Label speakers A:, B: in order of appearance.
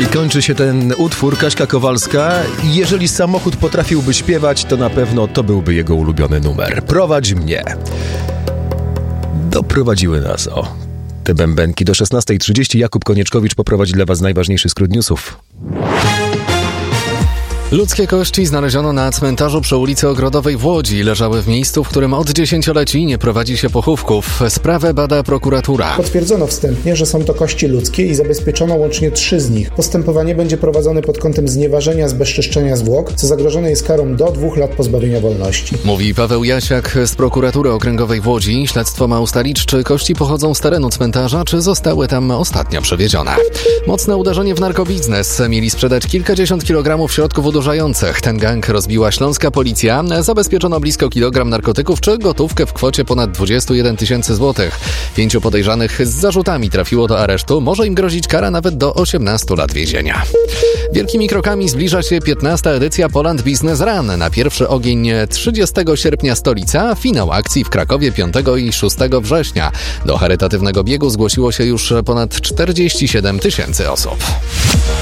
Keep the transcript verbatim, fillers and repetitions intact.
A: kończy się ten utwór, Kaśka Kowalska. Jeżeli samochód potrafiłby śpiewać, to na pewno to byłby jego ulubiony numer. Prowadź mnie. Doprowadziły nas, o, te bębenki. Do szesnastej trzydzieści Jakub Konieczkowicz poprowadzi dla Was najważniejszy skrót newsów.
B: Ludzkie kości znaleziono na cmentarzu przy ulicy Ogrodowej w Łodzi. Leżały w miejscu, w którym od dziesięcioleci nie prowadzi się pochówków. Sprawę bada prokuratura.
C: Potwierdzono wstępnie, że są to kości ludzkie i zabezpieczono łącznie trzy z nich. Postępowanie będzie prowadzone pod kątem znieważenia zbezczeszczenia zwłok, co zagrożone jest karą do dwóch lat pozbawienia wolności.
B: Mówi Paweł Jasiak z prokuratury okręgowej w Łodzi. Śledztwo ma ustalić, czy kości pochodzą z terenu cmentarza, czy zostały tam ostatnio przewiezione. Mocne uderzenie w narkobiznes. Mieli sprzedać kilkadziesiąt kilogramów środków udurzających. Ten gang rozbiła śląska policja. Zabezpieczono blisko kilogram narkotyków czy gotówkę w kwocie ponad dwadzieścia jeden tysięcy złotych. Pięciu podejrzanych z zarzutami trafiło do aresztu. Może im grozić kara nawet do osiemnastu lat więzienia. Wielkimi krokami zbliża się piętnasta edycja Poland Business Run. Na pierwszy ogień trzydziestego sierpnia stolica, finał akcji w Krakowie piątego i szóstego września. Do charytatywnego biegu zgłosiło się już ponad czterdzieści siedem tysięcy osób.